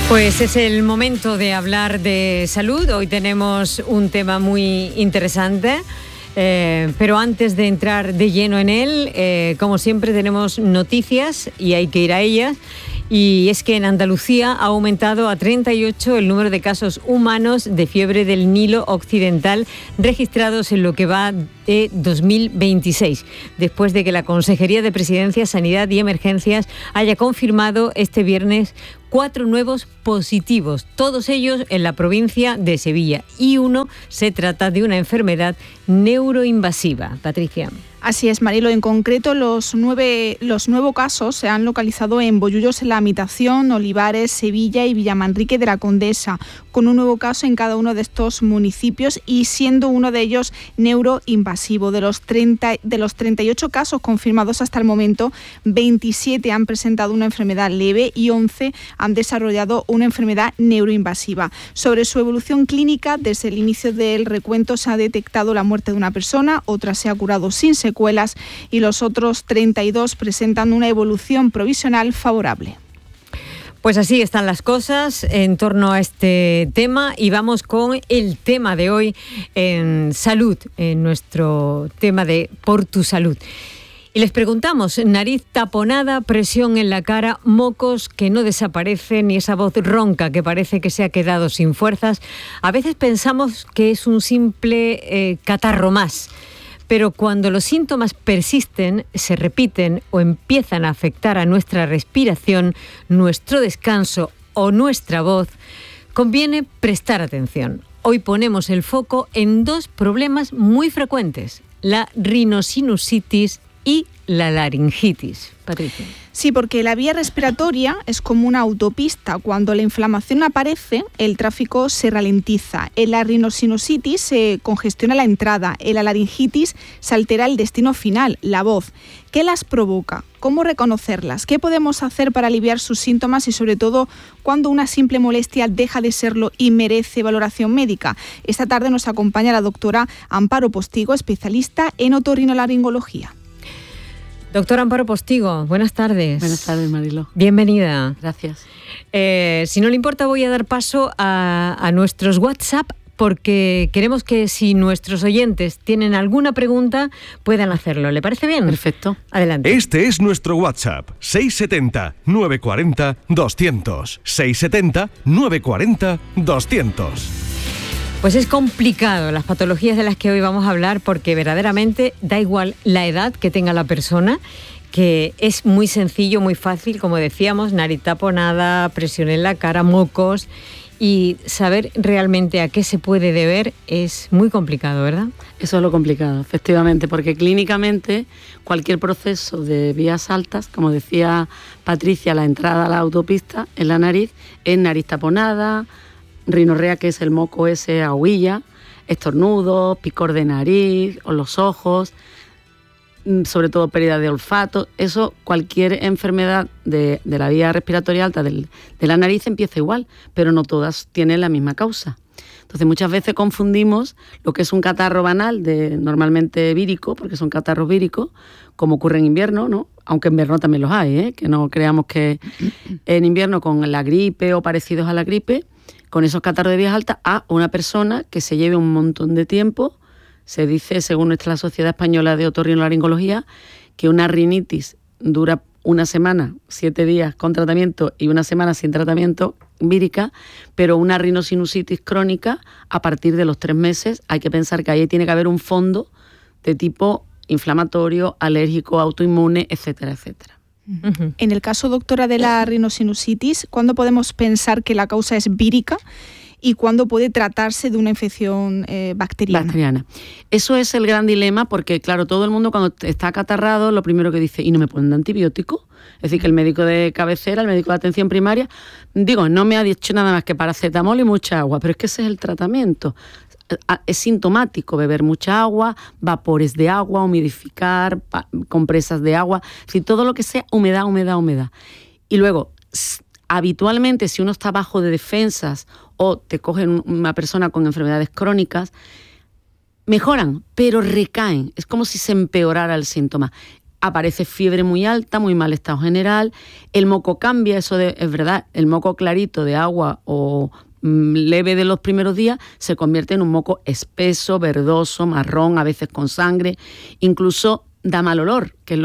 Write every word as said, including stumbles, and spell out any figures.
Pues es el momento de hablar de salud. Hoy tenemos un tema muy interesante, eh, pero antes de entrar de lleno en él, eh, como siempre tenemos noticias y hay que ir a ellas. Y es que en Andalucía ha aumentado a treinta y ocho el número de casos humanos de fiebre del Nilo Occidental registrados en lo que va de dos mil veintiséis, después de que la Consejería de Presidencia, Sanidad y Emergencias haya confirmado este viernes cuatro nuevos positivos, todos ellos en la provincia de Sevilla, y uno se trata de una enfermedad neuroinvasiva. Patricia. Así es, Marilo. En concreto, los nueve los nuevos casos se han localizado en Bollullos en la Habitación, Olivares, Sevilla y Villamanrique de la Condesa, con un nuevo caso en cada uno de estos municipios y siendo uno de ellos neuroinvasivo. De los, treinta, de los treinta y ocho casos confirmados hasta el momento, veintisiete han presentado una enfermedad leve y once han desarrollado una enfermedad neuroinvasiva. Sobre su evolución clínica, desde el inicio del recuento se ha detectado la muerte de una persona, otra se ha curado sin secuelas y los otros treinta y dos presentan una evolución provisional favorable. Pues así están las cosas en torno a este tema y vamos con el tema de hoy en salud, en nuestro tema de Por tu Salud. Y les preguntamos, nariz taponada, presión en la cara, mocos que no desaparecen y esa voz ronca que parece que se ha quedado sin fuerzas. A veces pensamos que es un simple eh, catarro más. Pero cuando los síntomas persisten, se repiten o empiezan a afectar a nuestra respiración, nuestro descanso o nuestra voz, conviene prestar atención. Hoy ponemos el foco en dos problemas muy frecuentes, la rinosinusitis y la laringitis. Patricia. Sí, porque la vía respiratoria es como una autopista. Cuando la inflamación aparece, el tráfico se ralentiza. En la rinosinusitis se congestiona la entrada. En la laringitis se altera el destino final, la voz. ¿Qué las provoca? ¿Cómo reconocerlas? ¿Qué podemos hacer para aliviar sus síntomas y, sobre todo, cuando una simple molestia deja de serlo y merece valoración médica? Esta tarde nos acompaña la doctora Amparo Postigo, especialista en otorrinolaringología. Doctora Amparo Postigo, buenas tardes. Buenas tardes, Marilo. Bienvenida. Gracias. Eh, si no le importa, voy a dar paso a, a nuestros WhatsApp porque queremos que si nuestros oyentes tienen alguna pregunta puedan hacerlo. ¿Le parece bien? Perfecto. Adelante. Este es nuestro WhatsApp, seis siete cero, nueve cuatro cero, doscientos. seis siete cero, nueve cuatro cero, doscientos. Pues es complicado las patologías de las que hoy vamos a hablar porque verdaderamente da igual la edad que tenga la persona, que es muy sencillo, muy fácil, como decíamos, nariz taponada, presión en la cara, mocos, y saber realmente a qué se puede deber es muy complicado, ¿verdad? Eso es lo complicado, efectivamente, porque clínicamente cualquier proceso de vías altas, como decía Patricia, la entrada a la autopista en la nariz, es nariz taponada, rinorrea, que es el moco ese a huilla, estornudos, picor de nariz o los ojos, sobre todo pérdida de olfato. Eso, cualquier enfermedad de, de la vía respiratoria alta del, de la nariz empieza igual, pero no todas tienen la misma causa. Entonces muchas veces confundimos lo que es un catarro banal, de normalmente vírico, porque son catarros víricos, como ocurre en invierno, ¿no? Aunque en invierno también los hay, ¿eh? Que no creamos que en invierno con la gripe o parecidos a la gripe, con esos catarros de vías altas, a una persona que se lleve un montón de tiempo. Se dice, según nuestra Sociedad Española de Otorrinolaringología, que una rinitis dura una semana, siete días con tratamiento y una semana sin tratamiento vírica, pero una rinosinusitis crónica, a partir de los tres meses, hay que pensar que ahí tiene que haber un fondo de tipo inflamatorio, alérgico, autoinmune, etcétera, etcétera. Uh-huh. En el caso, doctora, de la rinosinusitis, ¿cuándo podemos pensar que la causa es vírica y cuándo puede tratarse de una infección eh, bacteriana? Bacteriana. Eso es el gran dilema porque, claro, todo el mundo cuando está acatarrado, lo primero que dice, ¿y no me ponen antibiótico? Es decir, que el médico de cabecera, el médico de atención primaria, digo, no me ha dicho nada más que paracetamol y mucha agua, pero es que ese es el tratamiento. Es sintomático beber mucha agua, vapores de agua, humidificar, pa- compresas de agua, es decir, todo lo que sea humedad, humedad, humedad. Y luego, habitualmente, si uno está bajo de defensas o te cogen una persona con enfermedades crónicas, mejoran, pero recaen. Es como si se empeorara el síntoma. aparece fiebre muy alta, muy mal estado general, el moco cambia, eso de, es verdad, el moco clarito de agua o mmm, leve de los primeros días se convierte en un moco espeso, verdoso, marrón, a veces con sangre, incluso da mal olor, que es lo